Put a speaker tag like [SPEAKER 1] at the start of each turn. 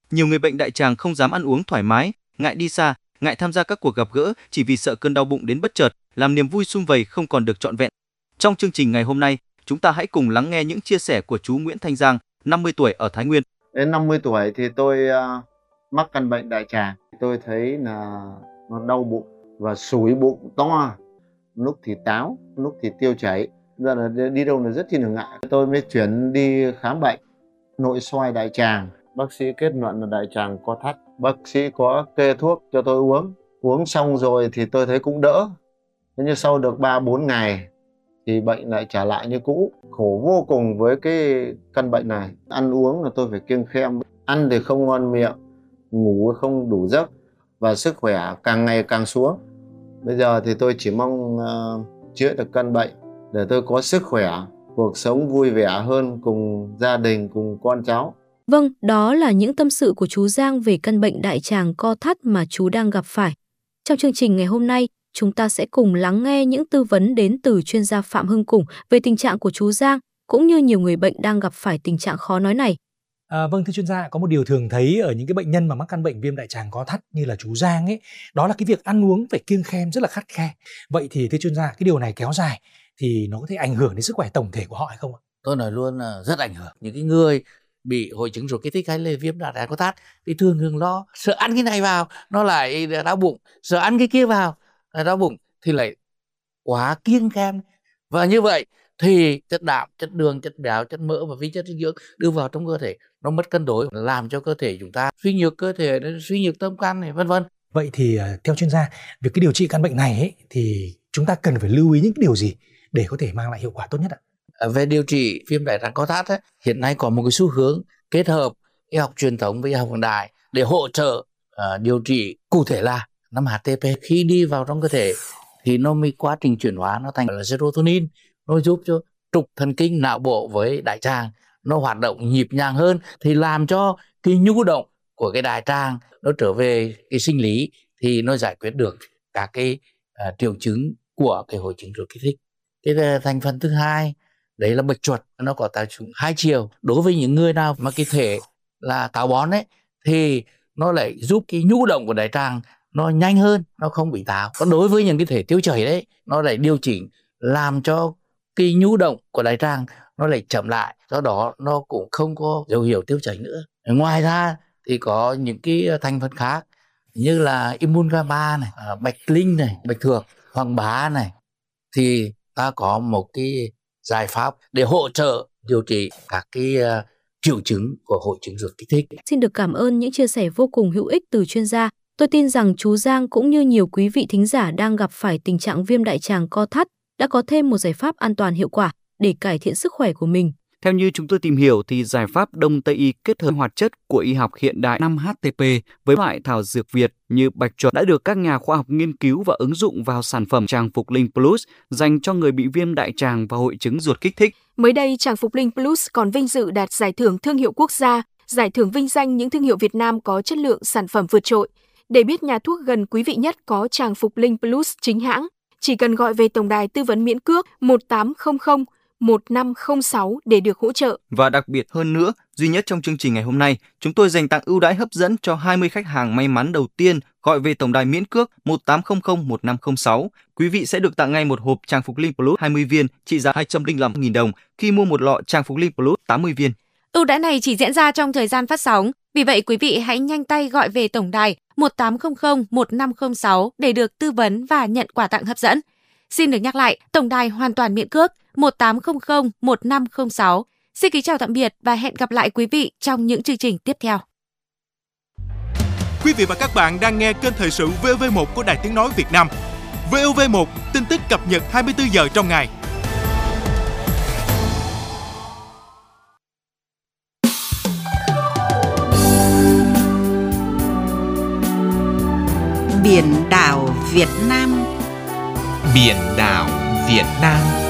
[SPEAKER 1] Nhiều người bệnh đại tràng không dám ăn uống thoải mái, ngại đi xa, ngại tham gia các cuộc gặp gỡ chỉ vì sợ cơn đau bụng đến bất chợt, làm niềm vui sum vầy không còn được trọn vẹn. Trong chương trình ngày hôm nay, chúng ta hãy cùng lắng nghe những chia sẻ của chú Nguyễn Thanh Giang, 50 tuổi ở Thái Nguyên.
[SPEAKER 2] Đến 50 tuổi thì tôi mắc căn bệnh đại tràng. Tôi thấy là nó đau bụng và sủi bụng to, lúc thì táo, lúc thì tiêu chảy. Giờ là đi đâu là rất chi là ngại. Tôi mới chuyển đi khám bệnh nội soi đại tràng. Bác sĩ kết luận là đại tràng co thắt. Bác sĩ có kê thuốc cho tôi uống. Uống xong rồi thì tôi thấy cũng đỡ. Thế nhưng sau được 3-4 ngày thì bệnh lại trả lại như cũ. Khổ vô cùng với cái căn bệnh này. Ăn uống là tôi phải kiêng khem. Ăn thì không ngon miệng, ngủ không đủ giấc và sức khỏe càng ngày càng xuống. Bây giờ thì tôi chỉ mong chữa được căn bệnh để tôi có sức khỏe, cuộc sống vui vẻ hơn cùng gia đình, cùng con cháu.
[SPEAKER 3] Vâng, đó là những tâm sự của chú Giang về căn bệnh đại tràng co thắt mà chú đang gặp phải. Trong chương trình ngày hôm nay, chúng ta sẽ cùng lắng nghe những tư vấn đến từ chuyên gia Phạm Hưng Củng về tình trạng của chú Giang, cũng như nhiều người bệnh đang gặp phải tình trạng khó nói này.
[SPEAKER 4] Vâng, thưa chuyên gia, có một điều thường thấy ở những cái bệnh nhân mà mắc căn bệnh viêm đại tràng co thắt như là chú Giang ấy, đó là cái việc ăn uống phải kiêng khem rất là khắt khe. Vậy thì thưa chuyên gia, cái điều này kéo dài thì nó có thể ảnh hưởng đến sức khỏe tổng thể của họ hay không ạ?
[SPEAKER 5] Tôi nói luôn là rất ảnh hưởng. Những cái người bị hội chứng ruột kích thích hay là viêm đại tràng co thắt thì thường lo sợ ăn cái này vào nó lại đau bụng, sợ ăn cái kia vào là đau bụng thì lại quá kiêng khem, và như vậy thì chất đạm, chất đường, chất béo, chất mỡ và vi chất dinh dưỡng đưa vào trong cơ thể nó mất cân đối, làm cho cơ thể chúng ta suy nhược cơ thể, suy nhược tâm can này vân vân.
[SPEAKER 4] Vậy thì theo chuyên gia, việc cái điều trị căn bệnh này ấy, thì chúng ta cần phải lưu ý những điều gì để có thể mang lại hiệu quả tốt nhất ạ?
[SPEAKER 5] Về điều trị viêm đại tràng co thắt ấy, hiện nay có một cái xu hướng kết hợp y học truyền thống với y học hiện đại để hỗ trợ điều trị, cụ thể là 5-HTP. Khi đi vào trong cơ thể thì nó mới quá trình chuyển hóa nó thành là serotonin, nó giúp cho trục thần kinh não bộ với đại tràng nó hoạt động nhịp nhàng hơn, thì làm cho cái nhu động của cái đại tràng nó trở về cái sinh lý, thì nó giải quyết được các cái triệu chứng của cái hội chứng ruột kích thích. Cái thành phần thứ hai đấy là bạch chuột, nó có tác dụng hai chiều. Đối với những người nào mà cái thể là táo bón ấy thì nó lại giúp cái nhu động của đại tràng nó nhanh hơn, nó không bị táo. Còn đối với những cái thể tiêu chảy đấy, nó lại điều chỉnh làm cho cái nhu động của đại tràng nó lại chậm lại, do đó nó cũng không có dấu hiệu tiêu chảy nữa. Ngoài ra thì có những cái thành phần khác như là Immunoglobulin này, bạch linh này, bạch tuộc, hoàng bá này, thì ta có một cái giải pháp để hỗ trợ điều trị các cái triệu chứng của hội chứng ruột kích thích.
[SPEAKER 3] Xin được cảm ơn những chia sẻ vô cùng hữu ích từ chuyên gia. Tôi tin rằng chú Giang cũng như nhiều quý vị thính giả đang gặp phải tình trạng viêm đại tràng co thắt đã có thêm một giải pháp an toàn hiệu quả để cải thiện sức khỏe của mình.
[SPEAKER 1] Theo như chúng tôi tìm hiểu thì giải pháp Đông Tây y kết hợp hoạt chất của y học hiện đại 5-HTP với loại thảo dược Việt như bạch chuột đã được các nhà khoa học nghiên cứu và ứng dụng vào sản phẩm Tràng Phục Linh Plus dành cho người bị viêm đại tràng và hội chứng ruột kích thích.
[SPEAKER 6] Mới đây, Tràng Phục Linh Plus còn vinh dự đạt giải thưởng thương hiệu quốc gia, giải thưởng vinh danh những thương hiệu Việt Nam có chất lượng sản phẩm vượt trội. Để biết nhà thuốc gần quý vị nhất có Tràng Phục Linh Plus chính hãng, chỉ cần gọi về tổng đài tư vấn miễn cước 1800 1506 để được hỗ trợ.
[SPEAKER 1] Và đặc biệt hơn nữa, duy nhất trong chương trình ngày hôm nay, chúng tôi dành tặng ưu đãi hấp dẫn cho 20 khách hàng may mắn đầu tiên gọi về tổng đài miễn cước 1800 1506. Quý vị sẽ được tặng ngay một hộp Tràng Phục Linh Plus 20 viên trị giá 205.000 đồng khi mua một lọ Tràng Phục Linh Plus 80 viên.
[SPEAKER 7] Ưu đãi này chỉ diễn ra trong thời gian phát sóng. Vì vậy quý vị hãy nhanh tay gọi về tổng đài 1800 1506 để được tư vấn và nhận quà tặng hấp dẫn. Xin được nhắc lại, tổng đài hoàn toàn miễn cước 1800 1506. Xin kính chào tạm biệt và hẹn gặp lại quý vị trong những chương trình tiếp theo.
[SPEAKER 8] Quý vị và các bạn đang nghe kênh thời sự VOV1 của Đài Tiếng nói Việt Nam. VOV1, tin tức cập nhật 24 giờ trong ngày.
[SPEAKER 9] Biển đảo Việt Nam.
[SPEAKER 10] Biển đảo Việt Nam.